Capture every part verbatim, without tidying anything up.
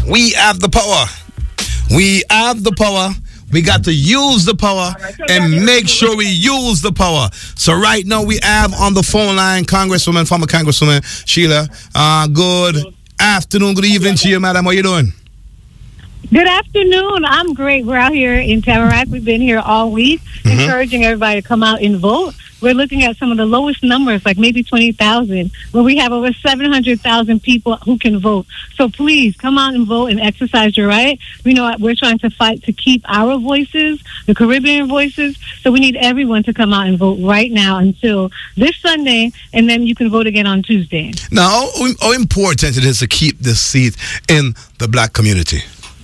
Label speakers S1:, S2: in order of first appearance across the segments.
S1: We have the power. We have the power. We got to use the power and make sure we use the power. So right now we have on the phone line Congresswoman, former Congresswoman Sheila. Uh, good afternoon, good evening to you, madam. How you doing?
S2: Good afternoon. I'm great. We're out here in Tamarack. We've been here all week, mm-hmm. encouraging everybody to come out and vote. We're looking at some of the lowest numbers, like maybe twenty thousand, where we have over seven hundred thousand people who can vote. So please come out and vote and exercise your right. We know we're trying to fight to keep our voices, the Caribbean voices. So we need everyone to come out and vote right now until this Sunday, and then you can vote again on Tuesday.
S1: Now, how, how important it is to keep this seat in the black community?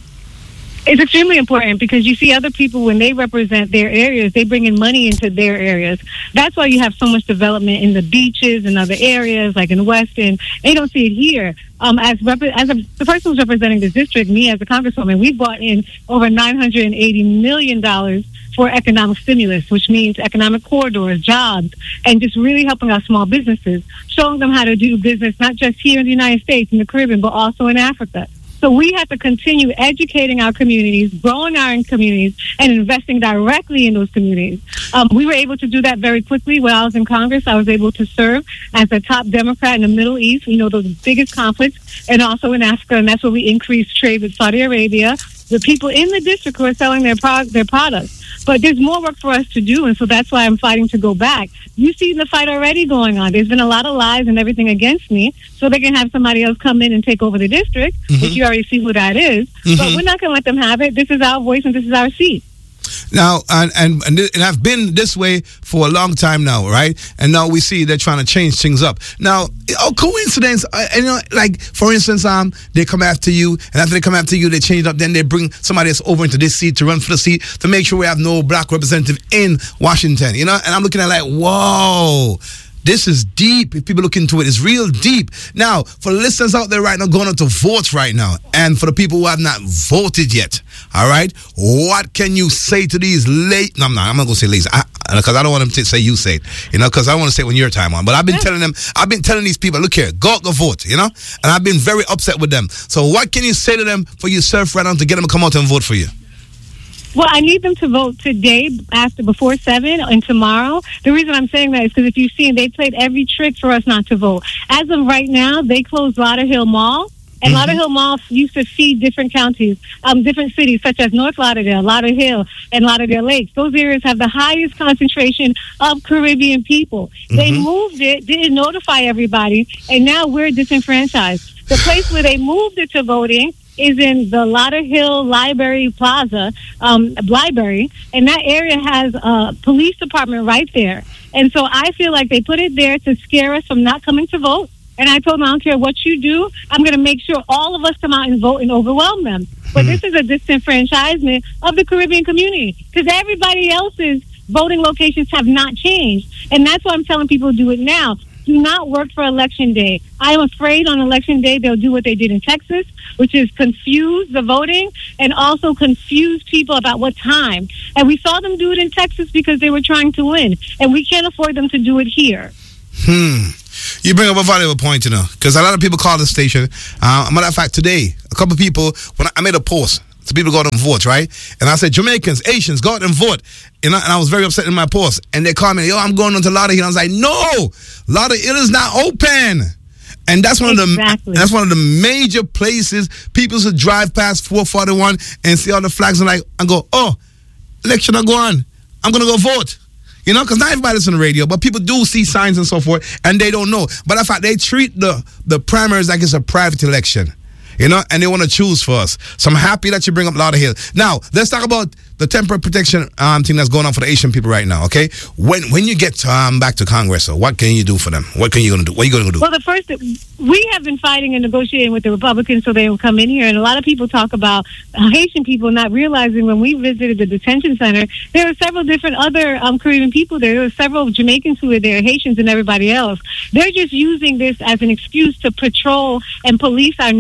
S2: It's extremely important because you see other people, when they represent their areas, they bring in money into their areas. That's why you have so much development in the beaches and other areas, like in Weston. They don't see it here. Um, as rep- as a, the person who's representing this district, me as a congresswoman, we brought in over nine hundred eighty million dollars for economic stimulus, which means economic corridors, jobs, and just really helping our small businesses, showing them how to do business, not just here in the United States, in the Caribbean, but also in Africa. So we have to continue educating our communities, growing our communities, and investing directly in those communities. Um, we were able to do that very quickly. When I was in Congress, I was able to serve as a top Democrat in the Middle East, you know, those biggest conflicts, and also in Africa, and that's where we increased trade with Saudi Arabia, the people in the district who are selling their, pro- their products. But there's more work for us to do, and so that's why I'm fighting to go back. You see the fight already going on. There's been a lot of lies and everything against me, so they can have somebody else come in and take over the district, mm-hmm. which you already see who that is. Mm-hmm. But we're not going to let them have it. This is our voice, and this is our seat.
S1: Now, and, and and I've been this way for a long time now, right? And now we see they're trying to change things up. Now, oh, coincidence, uh, you know, like, for instance, um, they come after you, and after they come after you, they change it up, then they bring somebody else over into this seat to run for the seat to make sure we have no black representative in Washington, you know? And I'm looking at like, whoa. This is deep. If people look into it, it's real deep. Now, for the listeners out there right now going out to vote right now, and for the people who have not voted yet, all right, what can you say to these late? No, I'm not. I'm not going to say lazy because I, I don't want them to say you say it, you know, because I want to say it when your time on. But I've been yeah. telling them, I've been telling these people, look here, go out, go vote, you know, and I've been very upset with them. So what can you say to them for yourself right now to get them to come out and vote for you?
S2: Well, I need them to vote today, after before seven, and tomorrow. The reason I'm saying that is because if you've seen, they played every trick for us not to vote. As of right now, they closed Lauderhill Mall, and mm-hmm. Lauderhill Mall used to feed different counties, um, different cities, such as North Lauderdale, Lauderhill, and Lauderdale Lakes. Those areas have the highest concentration of Caribbean people. Mm-hmm. They moved it, didn't notify everybody, and now we're disenfranchised. The place where they moved it to voting is in the Lauderhill Library Plaza, um, library, and that area has a police department right there. And so I feel like they put it there to scare us from not coming to vote. And I told them, I don't care what you do, I'm going to make sure all of us come out and vote and overwhelm them. But mm-hmm. this is a disenfranchisement of the Caribbean community because everybody else's voting locations have not changed. And that's why I'm telling people to do it now. Do not work for Election Day. I am afraid on Election Day they'll do what they did in Texas, which is confuse the voting and also confuse people about what time. And we saw them do it in Texas because they were trying to win. And we can't afford them to do it here.
S1: Hmm. You bring up a valuable point, you know, because a lot of people call the station. Uh, matter of fact, today, a couple of people, when I, I made a post, so people go out and vote, right? And I said, Jamaicans, Asians, go out and vote. And I, and I was very upset in my post. And they called me, yo, I'm going on to Lauderhill. I was like, no, Lauderhill is not open. And that's one
S2: exactly.
S1: of the that's one of the major places people should drive past four forty-one and see all the flags and like and go, oh, election are going. I'm gonna go vote. You know, because not everybody's on the radio, but people do see signs and so forth, and they don't know. But in fact, they treat the the primaries like it's a private election. You know, and they want to choose for us. So I'm happy that you bring up Lauderhill. Now, let's talk about the temporary protection um, thing that's going on for the Asian people right now, okay? When when you get um, back to Congress, so what can you do for them? What can you going to do? What are you going to do?
S2: Well, the first, we have been fighting and negotiating with the Republicans so they will come in here. And a lot of people talk about Haitian people not realizing when we visited the detention center, there were several different other um, Caribbean people there. There were several Jamaicans who were there, Haitians and everybody else. They're just using this as an excuse to patrol and police our neighborhoods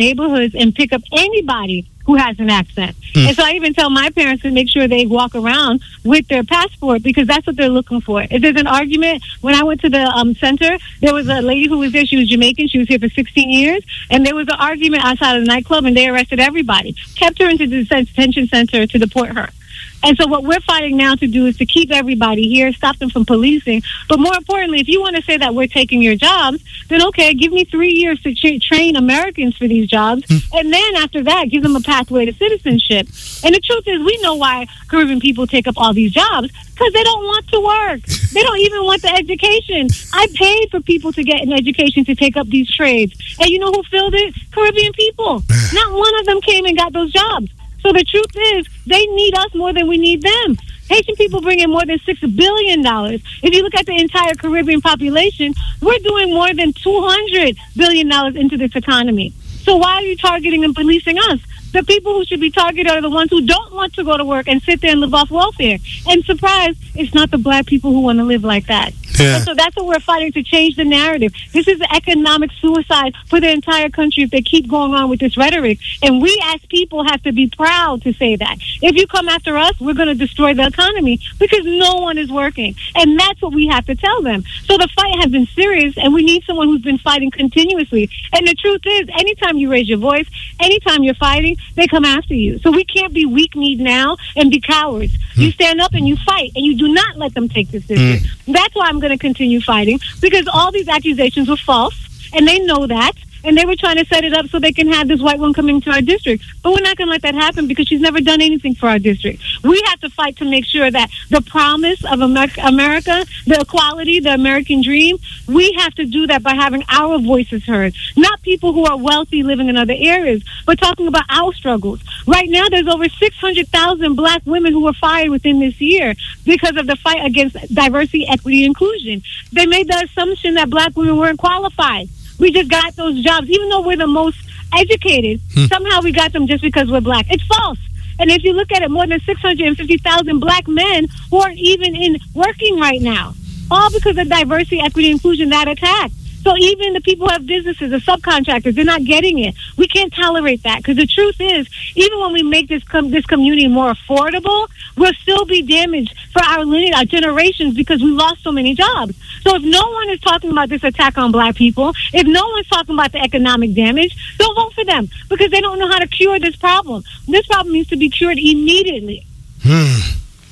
S2: woods and pick up anybody who has an accent. Mm. And so I even tell my parents to make sure they walk around with their passport, because that's what they're looking for. If there's an argument, when I went to the um, center, there was a lady who was there. She was Jamaican. She was here for sixteen years. And there was an argument outside of the nightclub, and they arrested everybody. Kept her into the detention center to deport her. And so what we're fighting now to do is to keep everybody here, stop them from policing. But more importantly, if you want to say that we're taking your jobs, then okay, give me three years to tra- train Americans for these jobs. Mm. And then after that, give them a pathway to citizenship. And the truth is, we know why Caribbean people take up all these jobs, because they don't want to work. They don't even want the education. I paid for people to get an education to take up these trades. And you know who filled it? Caribbean people. Not one of them came and got those jobs. So the truth is, they need us more than we need them. Haitian people bring in more than six billion dollars. If you look at the entire Caribbean population, we're doing more than two hundred billion dollars into this economy. So why are you targeting and policing us? The people who should be targeted are the ones who don't want to go to work and sit there and live off welfare. And surprise, it's not the black people who want to live like that. Yeah. And so that's what we're fighting, to change the narrative. This is economic suicide for the entire country if they keep going on with this rhetoric. And we as people have to be proud to say that. If you come after us, we're going to destroy the economy, because no one is working. And that's what we have to tell them. So the fight has been serious, and we need someone who's been fighting continuously. And the truth is, anytime you raise your voice, anytime you're fighting, they come after you. So we can't be weak-kneed now and be cowards. Mm. You stand up and you fight, and you do not let them take this issue. Mm. That's why I'm going to continue fighting, because all these accusations were false, and they know that. And they were trying to set it up so they can have this white woman coming to our district. But we're not going to let that happen, because she's never done anything for our district. We have to fight to make sure that the promise of America, the equality, the American dream, we have to do that by having our voices heard. Not people who are wealthy living in other areas, but talking about our struggles. Right now, there's over six hundred thousand black women who were fired within this year because of the fight against diversity, equity, and inclusion. They made the assumption that black women weren't qualified. We just got those jobs, even though we're the most educated. Hmm. Somehow we got them just because we're black. It's false. And if you look at it, more than six hundred fifty thousand black men who aren't even in working right now, all because of diversity, equity, inclusion, that attack. So even the people who have businesses, the subcontractors, they're not getting it. We can't tolerate that, because the truth is, even when we make this com- this community more affordable, we'll still be damaged for our lineage, our generations, because we lost so many jobs. So if no one is talking about this attack on black people, if no one's talking about the economic damage, don't vote for them, because they don't know how to cure this problem. This problem needs to be cured immediately.
S1: Hmm.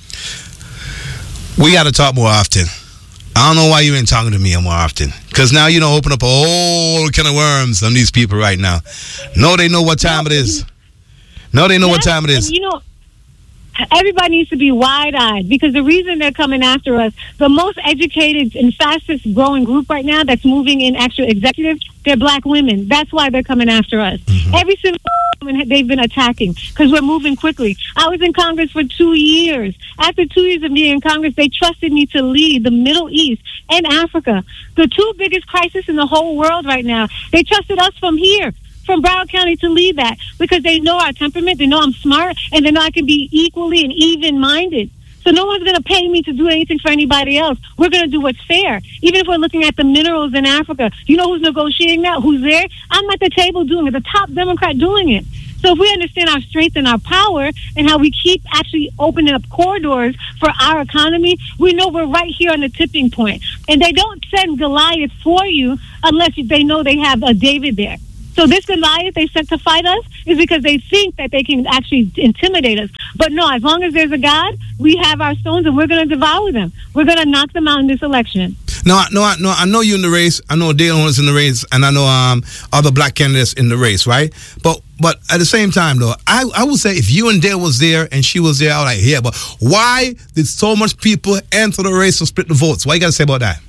S1: We got to talk more often. I don't know why you ain't talking to me more often. Because now you don't open up a whole can of worms on these people right now. No, they know what time it is. No, they know yes, what time it is.
S2: And you know, everybody needs to be wide-eyed, because the reason they're coming after us, the most educated and fastest growing group right now that's moving in actual executive, they're black women. That's why they're coming after us. Mm-hmm. Every single woman they've been attacking, because we're moving quickly. I was in Congress for two years. After two years of being in Congress, they trusted me to lead the Middle East and Africa, the two biggest crises in the whole world right now. They trusted us from here, from Broward County, to lead that, because they know our temperament, they know I'm smart, and they know I can be equally and even-minded. So no one's going to pay me to do anything for anybody else. We're going to do what's fair. Even if we're looking at the minerals in Africa, you know who's negotiating that? Who's there? I'm at the table doing it, the top Democrat doing it. So if we understand our strength and our power and how we keep actually opening up corridors for our economy, we know we're right here on the tipping point. And they don't send Goliath for you unless they know they have a David there. So this Goliath they sent to fight us is because they think that they can actually intimidate us. But no, as long as there's a God, we have our stones, and we're going to devour them. We're going to knock them out in this election.
S1: No, no, no. I know you in the race. I know Dale is in the race, and I know um other black candidates in the race, right? But but at the same time, though, I I would say if you and Dale was there and she was there, I was like, yeah. But why did so much people enter the race to split the votes? What you got to say about that?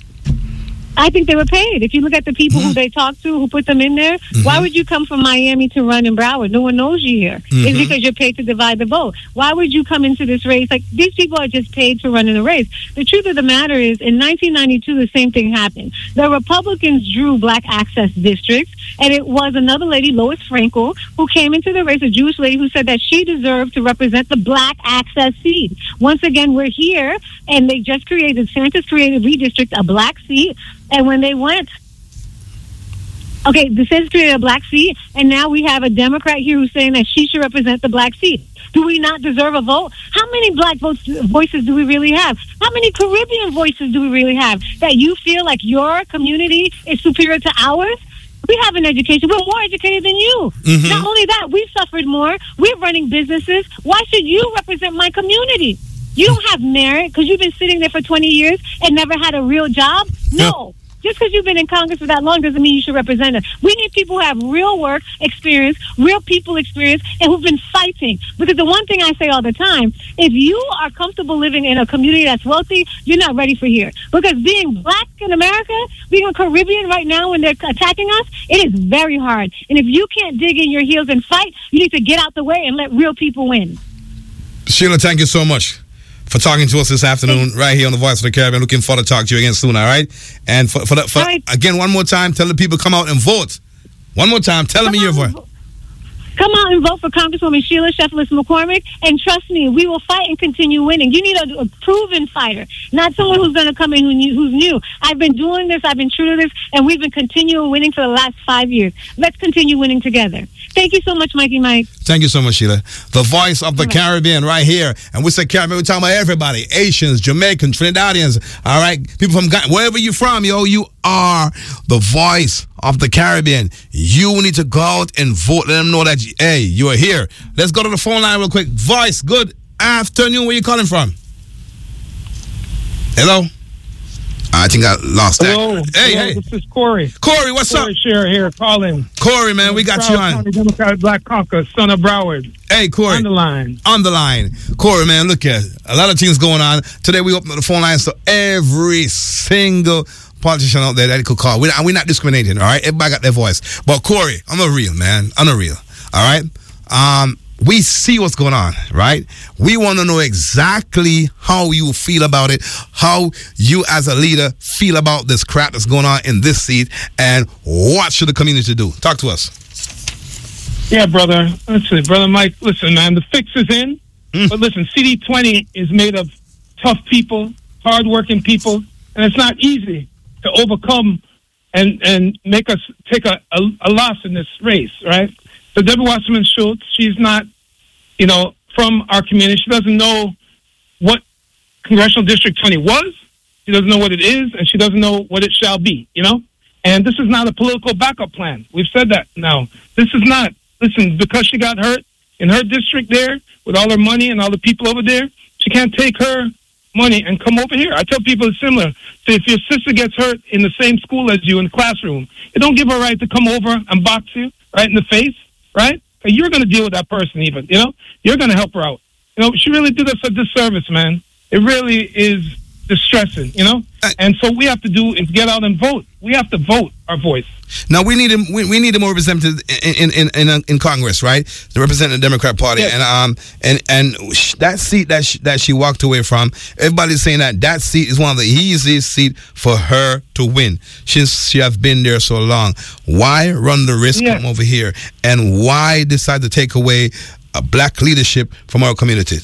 S2: I think they were paid. If you look at the people mm-hmm. who they talked to, who put them in there, mm-hmm. why would you come from Miami to run in Broward? No one knows you here. Mm-hmm. It's because you're paid to divide the vote. Why would you come into this race? Like, these people are just paid to run in the race. The truth of the matter is, in nineteen ninety-two, the same thing happened. The Republicans drew black access districts, and it was another lady, Lois Frankel, who came into the race, a Jewish lady who said that she deserved to represent the black access seat. Once again, we're here, and they just created, Santos created Redistrict, a black seat. And when they went Okay, DeSantis created a black seat, and now we have a Democrat here who's saying that she should represent the black seat. Do we not deserve a vote? How many black votes, voices do we really have? How many Caribbean voices do we really have? That you feel like your community is superior to ours? We have an education. We're more educated than you. Mm-hmm. Not only that, we've suffered more. We're running businesses. Why should you represent my community? You don't have merit because you've been sitting there for twenty years and never had a real job? No. Just because you've been in Congress for that long doesn't mean you should represent us. We need people who have real work experience, real people experience, and who've been fighting. Because the one thing I say all the time, if you are comfortable living in a community that's wealthy, you're not ready for here. Because being black in America, being a Caribbean right now when they're attacking us, it is very hard. And if you can't dig in your heels and fight, you need to get out the way and let real people win.
S1: Sheila, thank you so much for talking to us this afternoon right here on the Voice of the Caribbean. Looking forward to talk to you again soon, all right? And for, for, the, for right. again, one more time, tell the people come out and vote. One more time, tell come them your voice.
S2: Come out and vote for Congresswoman Sheila Sheffield McCormick, and trust me, we will fight and continue winning. You need a, a proven fighter, not someone who's going to come in who knew, who's new. I've been doing this, I've been true to this, and we've been continuing winning for the last five years. Let's continue winning together. Thank you so much, Mikey Mike.
S1: Thank you so much, Sheila. The Voice of the right. Caribbean right here. And we say Caribbean, we're talking about everybody. Asians, Jamaicans, Trinidadians, all right? People from Ghana, wherever you're from, yo, you are the voice of the Caribbean. You need to go out and vote. Let them know that, hey, you are here. Let's go to the phone line real quick. Voice, good afternoon. Where you calling from? Hello? I think I lost
S3: Hello.
S1: that. Hey,
S3: Hello,
S1: hey.
S3: This is Corey.
S1: Corey, what's
S3: Corey
S1: up?
S3: Scherer here calling.
S1: Corey, man, we got
S3: Broward
S1: you on.
S3: County Democratic Black Caucus, son of Broward.
S1: Hey, Corey.
S3: On the line.
S1: On the line. Corey, man, look at a lot of things going on. Today we open up the phone lines to every single politician out there that could call. We're not, we're not discriminating, all right? Everybody got their voice. But Corey, I'm a real, man. I'm a real, all right? Um... We see what's going on, right? We want to know exactly how you feel about it, how you as a leader feel about this crap that's going on in this seat, and what should the community do? Talk to us.
S3: Yeah, brother. Listen, brother Mike, listen, man, the fix is in. Mm. But listen, C D twenty is made of tough people, hardworking people, and it's not easy to overcome and, and make us take a, a, a loss in this race, right? So Deborah Wasserman Schultz, she's not, you know, from our community. She doesn't know what Congressional District twenty was. She doesn't know what it is, and she doesn't know what it shall be, you know? And this is not a political backup plan. We've said that now. This is not. Listen, because she got hurt in her district there with all her money and all the people over there, she can't take her money and come over here. I tell people it's similar. So if your sister gets hurt in the same school as you in the classroom, it don't give her a right to come over and box you right in the face. Right? You're going to deal with that person even, you know? You're going to help her out. You know, she really did us a disservice, man. It really is distressing, you know? And so we have to do is get out and vote. We have to vote our voice.
S1: Now, we need him, we, we need more representatives in, in, in, in, in Congress, right? To represent the Democrat Party. Yes. And um and and that seat that she, that she walked away from, everybody's saying that that seat is one of the easiest seats for her to win. She's, she has been there so long. Why run the risk, yes. come over here? And why decide to take away a black leadership from our community?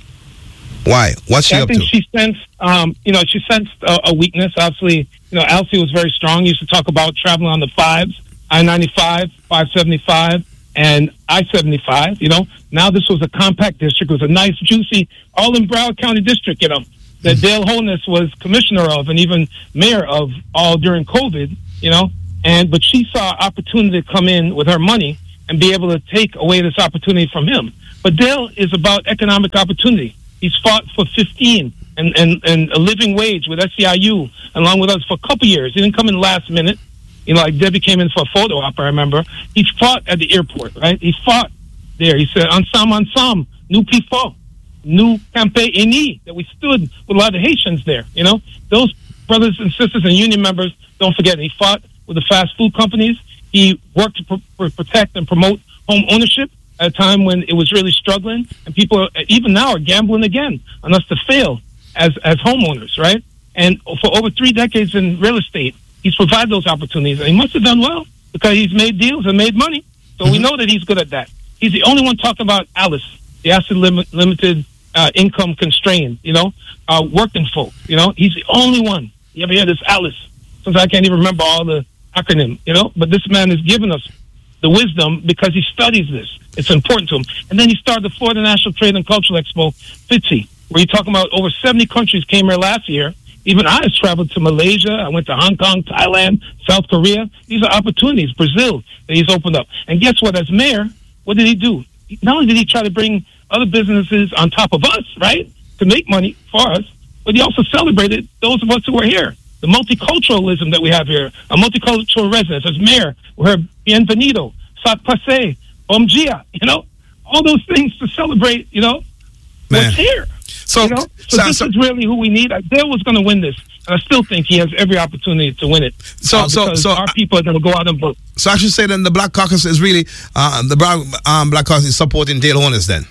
S1: Why? What's she
S3: I
S1: up
S3: think
S1: to?
S3: She sensed, um, you know, she sensed a, a weakness. Obviously, you know, Elsie was very strong. He used to talk about traveling on the fives, I ninety-five, five seventy-five, and I seventy-five, you know. Now this was a compact district. It was a nice, juicy, all in Broward County district, you know, that mm-hmm. Dale Holness was commissioner of and even mayor of all during COVID, you know. And but she saw opportunity to come in with her money and be able to take away this opportunity from him. But Dale is about economic opportunity. He's fought for fifteen and, and, and a living wage with S E I U along with us for a couple years. He didn't come in last minute. You know, like Debbie came in for a photo op, I remember. He fought at the airport, right? He fought there. He said, ensemble, ensemble, nous pifo, nous campé eni, that we stood with a lot of Haitians there, you know? Those brothers and sisters and union members, don't forget, he fought with the fast food companies. He worked to pr- protect and promote home ownership at a time when it was really struggling, and people, even now, are gambling again on us to fail as as homeowners, right? And for over three decades in real estate, he's provided those opportunities, and he must have done well because he's made deals and made money. So mm-hmm. we know that he's good at that. He's the only one talking about ALICE, the asset lim- limited uh, income constrained, you know, uh, working folk. You know, he's the only one. You ever hear this ALICE? Since I can't even remember all the acronym, you know, but this man has given us the wisdom because he studies this. It's important to him. And then he started the Florida National Trade and Cultural Expo, FITSE, where you're talking about over seventy countries came here last year. Even I has traveled to Malaysia. I went to Hong Kong, Thailand, South Korea. These are opportunities. Brazil that he's opened up. And guess what? As mayor, what did he do? Not only did he try to bring other businesses on top of us, right, to make money for us, but he also celebrated those of us who were here. The multiculturalism that we have here, a multicultural residence. As mayor, we're bienvenido, sat passe, bom dia, you know, all those things to celebrate, you know,
S1: Man.
S3: what's here.
S1: So,
S3: you know? so,
S1: so
S3: this
S1: so,
S3: is really who we need. Dale was going to win this, and I still think he has every opportunity to win it.
S1: So,
S3: uh,
S1: so, so
S3: our people are going to go out and vote.
S1: So I should say then the Black Caucus is really uh, the Black, um, Black Caucus is supporting Dale Holness then.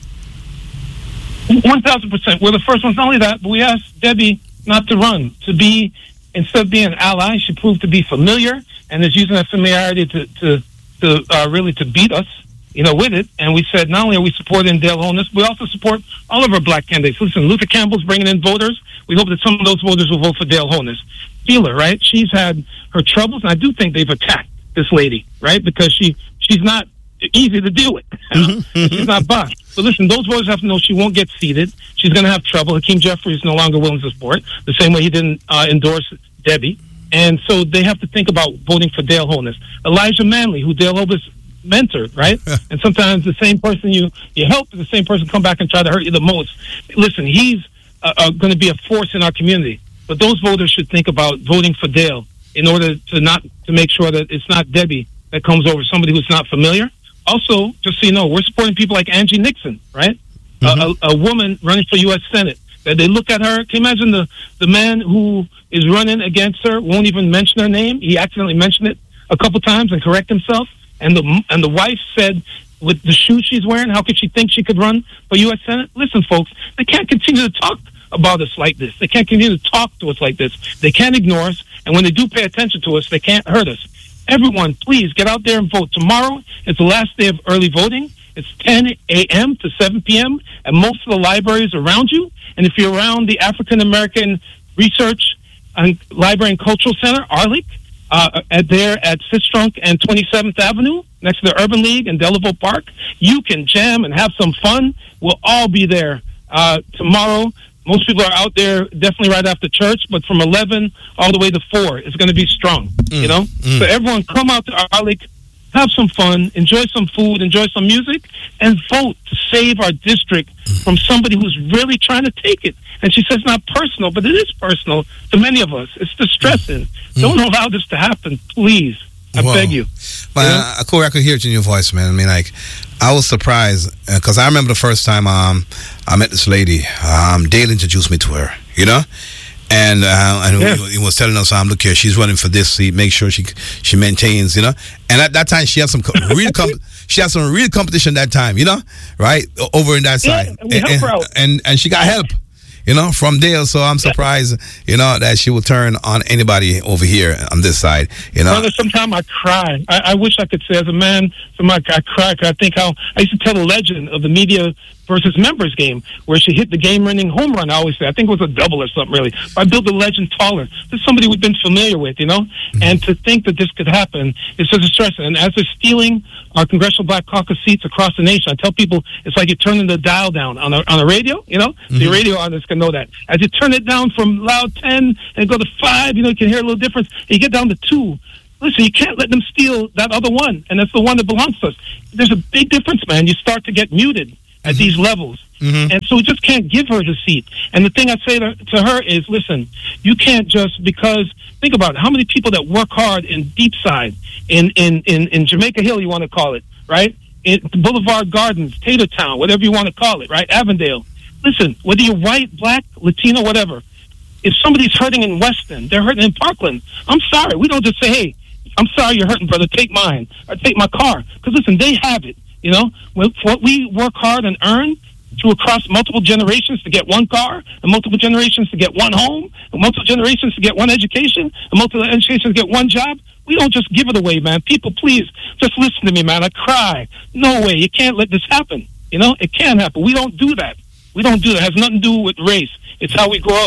S3: One thousand percent. We're the first ones. Not only that, but we asked Debbie not to run, to be instead of being an ally, she proved to be familiar and is using that familiarity to to to uh, really to beat us, you know, with it. And we said not only are we supporting Dale Holness, we also support all of our black candidates. Listen, Luther Campbell's bringing in voters. We hope that some of those voters will vote for Dale Holness. Feeler, right? She's had her troubles, and I do think they've attacked this lady, right? Because she she's not easy to deal with. Mm-hmm. She's not boss. So listen, those voters have to know she won't get seated. She's going to have trouble. Hakeem Jeffries is no longer willing to support, the same way he didn't uh, endorse Debbie. And so they have to think about voting for Dale Holness. Elijah Manley, who Dale Holness mentored, right? And sometimes the same person you, you help is the same person come back and try to hurt you the most. Listen, he's uh, uh, going to be a force in our community. But those voters should think about voting for Dale in order to not to make sure that it's not Debbie that comes over, somebody who's not familiar. Also, just so you know, we're supporting people like Angie Nixon, right? Mm-hmm. A, a, a woman running for U S Senate. That they look at her. Can you imagine the, the man who is running against her won't even mention her name? He accidentally mentioned it a couple times and correct himself. And the and the wife said, with the shoes she's wearing, how could she think she could run for U S Senate? Listen, folks, they can't continue to talk about us like this. They can't continue to talk to us like this. They can't ignore us. And when they do pay attention to us, they can't hurt us. Everyone, please get out there and vote. Tomorrow is the last day of early voting. It's ten a.m. to seven p.m. at most of the libraries around you. And if you're around the African American Research and Library and Cultural Center, A R L I C, uh, at there at Sistrunk and twenty-seventh Avenue, next to the Urban League and Delaveau Park, you can jam and have some fun. We'll all be there uh, tomorrow. Most people are out there definitely right after church, but from eleven all the way to four, it's going to be strong, mm, you know? Mm. So everyone come out to A R L I C, have some fun, enjoy some food, enjoy some music, and vote to save our district from somebody who's really trying to take it. And she says not personal, but it is personal to many of us. It's distressing. Mm. Don't allow this to happen, please. I Whoa. beg you.
S1: But you know? uh, Corey, I could hear it in your voice, man. I mean, like, I was surprised because uh, I remember the first time um, I met this lady. Um, Dale introduced me to her, you know, and uh, and yeah. he, he was telling us, um, look here, she's running for this seat. Make sure she she maintains, you know. And at that time, she had some real com- she had some real competition that time, you know, right over in that
S3: yeah,
S1: side,
S3: and, we help
S1: and,
S3: her out.
S1: and and she got help. You know, from Dale, so I'm surprised, you know, that she will turn on anybody over here on this side, you know.
S3: Brother, sometimes I cry. I, I wish I could say, as a man, sometimes I cry because I think how, I used to tell the legend of the media versus members game, where she hit the game-winning home run, I always say. I think it was a double or something, really. But I built the legend taller. This is somebody we've been familiar with, you know? Mm-hmm. And to think that this could happen is such a stress. And as they're stealing our Congressional Black Caucus seats across the nation, I tell people it's like you're turning the dial down on a, on a radio, you know? Mm-hmm. The radio artists can know that. As you turn it down from loud ten and go to five, you know, you can hear a little difference. And you get down to two. Listen, you can't let them steal that other one, and that's the one that belongs to us. There's a big difference, man. You start to get muted at mm-hmm. these levels. Mm-hmm. And so we just can't give her the seat. And the thing I say to, to her is, listen, you can't just, because, think about it, how many people that work hard in Deepside, in, in, in, in Jamaica Hill, you want to call it, right? In Boulevard Gardens, Tater Town, whatever you want to call it, right? Avondale. Listen, whether you're white, black, Latino, whatever, if somebody's hurting in Weston, they're hurting in Parkland, I'm sorry. We don't just say, hey, I'm sorry you're hurting, brother, take mine, or take my car. Because, listen, they have it. You know, what we work hard and earn through across multiple generations to get one car, and multiple generations to get one home, and multiple generations to get one education, and multiple educations to get one job. We don't just give it away, man. People, please, just listen to me, man. I cry. No way. You can't let this happen. You know, it can happen. We don't do that. We don't do that. It has nothing to do with race. It's how we grow up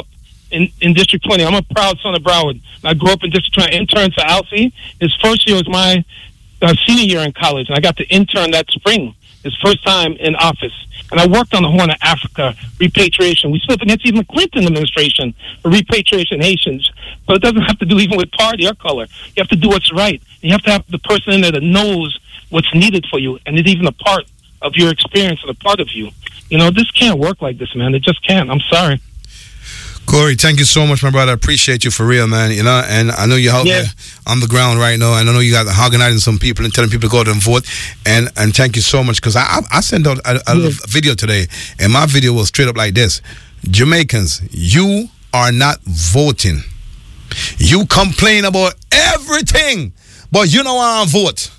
S3: in, in District twenty. I'm a proud son of Broward. I grew up in District twenty. I interned for Alfie. His first year was my uh, senior year in college, and I got to intern that spring, his first time in office. And I worked on the Horn of Africa, repatriation. We stood up against even the Clinton administration for repatriation Haitians. But it doesn't have to do even with party or color. You have to do what's right. You have to have the person in there that knows what's needed for you and is even a part of your experience and a part of you. You know, this can't work like this, man. It just can't. I'm sorry.
S1: Corey, thank you so much, my brother. I appreciate you for real, man. You know, and I know you're out
S3: Yeah.
S1: there on the ground right now, and I know you got organizing some people and telling people to go out and vote. And and thank you so much, because I, I I sent out a, a
S3: Yeah.
S1: video today, and my video was straight up like this: Jamaicans, you are not voting. You complain about everything, but you don't want to vote.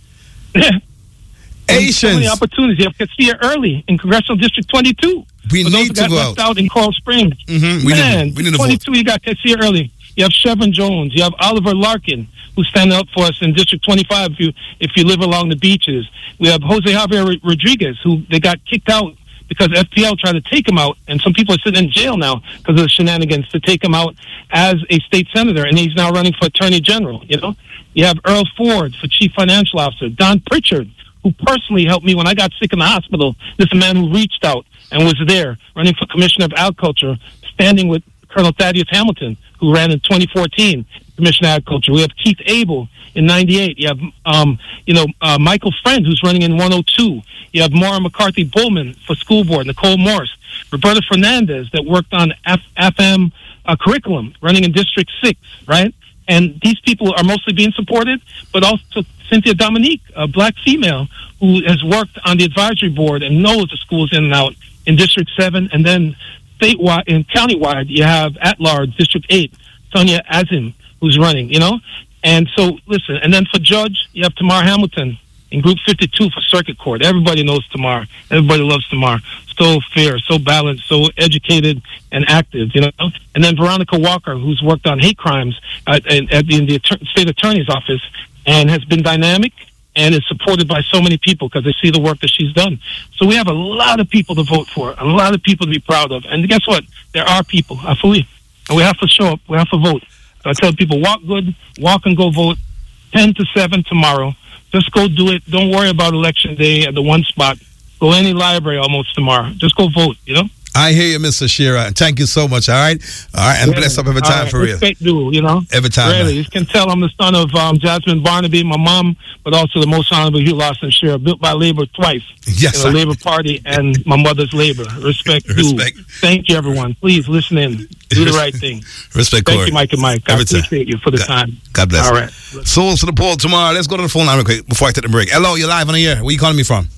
S3: There's so many
S1: Asians,
S3: opportunities. You have to see it early in Congressional District twenty-two.
S1: we
S3: For those
S1: need
S3: who
S1: to
S3: got
S1: go
S3: left
S1: out.
S3: out in Coral Springs.
S1: Mhm, we
S3: Man,
S1: need, we need to vote.
S3: twenty-two, you got Cassia early. You have Chevron Jones. You have Oliver Larkin, who's standing up for us in District twenty-five if you if you live along the beaches. We have Jose Javier Rodriguez, who they got kicked out because F P L tried to take him out, and some people are sitting in jail now because of the shenanigans to take him out as a state senator, and he's now running for attorney general, you know? You have Earl Ford for chief financial officer. Don Pritchard, who personally helped me when I got sick in the hospital. This is a man who reached out and was there, running for commissioner of agriculture, standing with Colonel Thaddeus Hamilton, who ran in twenty fourteen, commissioner of agriculture. We have Keith Abel in ninety-eight. You have, um, you know, uh, Michael Friend, who's running in one oh two. You have Maura McCarthy Bowman for school board, Nicole Morris, Roberta Fernandez, that worked on F- FM uh, curriculum, running in District six, right? And these people are mostly being supported, but also Cynthia Dominique, a black female who has worked on the advisory board and knows the schools in and out in District seven. And then statewide and countywide, you have at large District eight, Sonia Azim, who's running, you know? And so, listen, and then for judge, you have Tamar Hamilton in Group fifty-two for Circuit Court. Everybody knows Tamar. Everybody loves Tamar. So fair, so balanced, so educated and active, you know? And then Veronica Walker, who's worked on hate crimes at, at, at the, in the Atter- state attorney's office and has been dynamic and is supported by so many people because they see the work that she's done. So we have a lot of people to vote for, a lot of people to be proud of. And guess what? There are people, I believe. And we have to show up. We have to vote. So I tell people, walk good, walk and go vote, ten to seven tomorrow. Just go do it. Don't worry about election day at the one spot. Go any library almost tomorrow. Just go vote, you know?
S1: I hear you, Mister Shearer. Thank you so much, all right? All right, and
S3: Yeah.
S1: bless up every
S3: All
S1: time
S3: right.
S1: for real.
S3: Respect due, you know?
S1: Every time,
S3: Really.
S1: man.
S3: You can tell I'm the son of um, Jasmine Barnaby, my mom, but also the most honorable Hugh Lawson Shearer, built by labor twice.
S1: Yes,
S3: in
S1: sir.
S3: the Labor Party and my mother's labor. Respect due.
S1: Respect.
S3: Thank you, everyone. Please listen in. Do the right thing.
S1: Respect,
S3: Thank
S1: Corey.
S3: you, Mike and Mike. I
S1: Every time.
S3: appreciate you for the
S1: God,
S3: time.
S1: God bless.
S3: All right.
S1: Souls to the poll tomorrow. Let's go to the phone line real quick before I take the break. Hello, you're live on the air. Where you calling me from?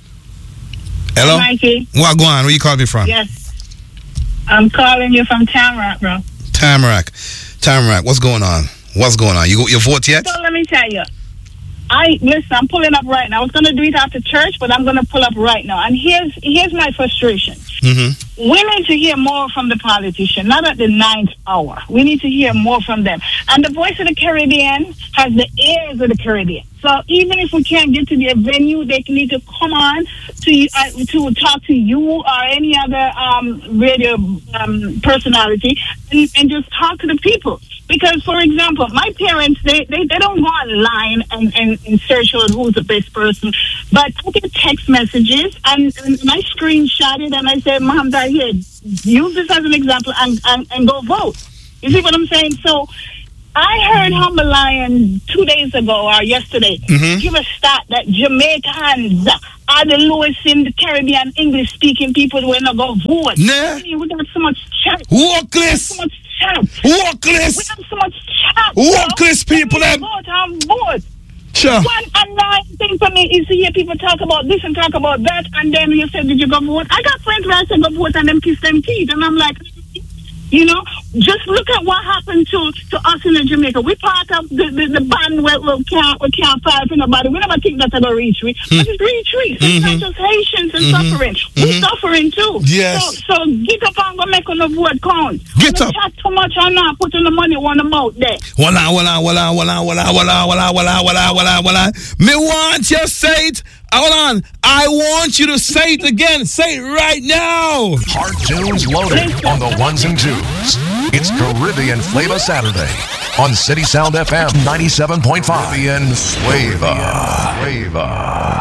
S1: Hello?
S2: Hi, Mikey.
S1: What going on? Where you calling me from?
S2: Yes. I'm calling you from Tamarack, bro.
S1: Tamarack. Tamarack. What's going on? What's going on? You go, your vote yet?
S2: So let me tell you. I listen, I'm pulling up right now. I was gonna do it after church, but I'm gonna pull up right now. And here's here's my frustration.
S1: Mm-hmm.
S2: We need to hear more from the politician, not at the ninth hour. We need to hear more from them. And the Voice of the Caribbean has the ears of the Caribbean. So even if we can't get to the venue, they need to come on to uh, to talk to you or any other um, radio um, personality and, and just talk to the people. Because, for example, my parents, they, they, they don't go online and, and, and search out who's the best person. But I get text messages, and, and I screenshot it, and I say, Mom, Dad, here, use this as an example and, and, and go vote. You see what I'm saying? So I heard Humble Lion two days ago or yesterday
S1: Mhm.
S2: give a stat that Jamaicans are the lowest in the Caribbean English-speaking people who are not going to vote.
S1: Nah.
S2: I mean, we got so much chat.
S1: Workless.
S2: So much chat. We
S1: Workless.
S2: have so much chat.
S1: Workless
S2: bro.
S1: people,
S2: We
S1: them.
S2: vote and vote.
S1: Sure.
S2: One annoying thing for me is to hear people talk about this and talk about that, and then you say, did you go vote? I got friends where I say go vote and them kiss them teeth, and I'm like, you know, just look at what happened to, to us in Jamaica. We part of the, the, the band where we can't, we can't fight for nobody. We never think that's going to reach we. But it's reach we. So it's not just Haitians and suffering. We're suffering too.
S1: Yes.
S2: So, so get up and go make on the vote count.
S1: Get
S2: Don't
S1: up.
S2: chat too much or not, put in the money on them out there.
S1: Walla, walla, walla, walla, walla, walla, walla, walla, walla, walla, walla. Me want you say it hold on. I want you to say it again. Say it right now.
S4: Hard tunes loaded on the ones and twos. It's Caribbean Flavor Saturday on City Sound F M ninety-seven point five. Caribbean Flavor. Flavor.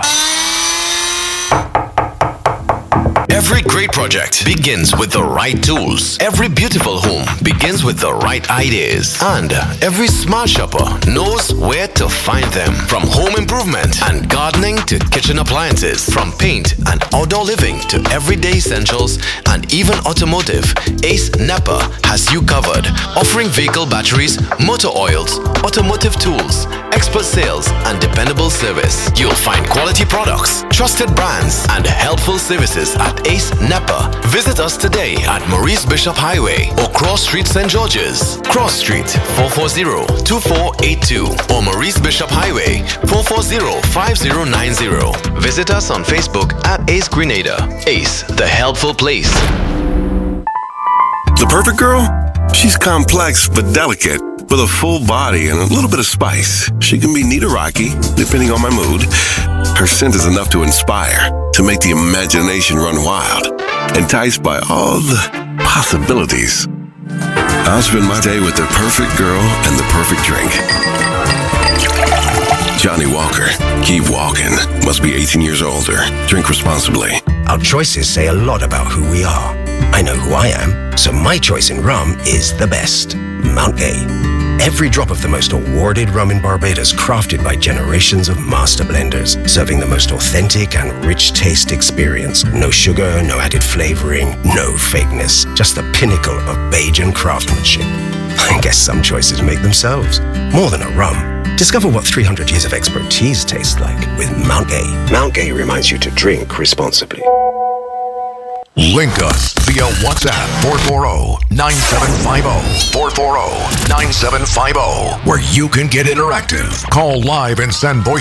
S5: Every great project begins with the right tools. Every beautiful home begins with the right ideas. And every smart shopper knows where to find them. From home improvement and gardening to kitchen appliances, from paint and outdoor living to everyday essentials and even automotive, Ace Napa has you covered, offering vehicle batteries, motor oils, automotive tools, expert sales and dependable service. You'll find quality products, trusted brands and helpful services at Ace Napa. Visit us today at Maurice Bishop Highway or Cross Street, Saint George's. Cross Street, four four zero, two four eight two or Maurice Bishop Highway, four four zero, five zero nine zero. Visit us on Facebook at Ace Grenada. Ace, the helpful place.
S6: The perfect girl? She's complex but delicate, with a full body and a little bit of spice. She can be neat or rocky, depending on my mood. Her scent is enough to inspire, to make the imagination run wild, enticed by all the possibilities. I'll spend my day with the perfect girl and the perfect drink. Johnny Walker, keep walking. Must be eighteen years older. Drink responsibly.
S7: Our choices say a lot about who we are. I know who I am, so my choice in rum is the best. Mount Gay. Every drop of the most awarded rum in Barbados, crafted by generations of master blenders, serving the most authentic and rich taste experience. No sugar, no added flavoring, no fakeness. Just the pinnacle of Bajan craftsmanship. I guess some choices make themselves. More than a rum. Discover what three hundred years of expertise tastes like with Mount Gay. Mount Gay reminds you to drink responsibly.
S4: Link us via WhatsApp four four zero, nine seven five zero, four four zero, nine seven five zero, where you can get interactive. Call live and send voice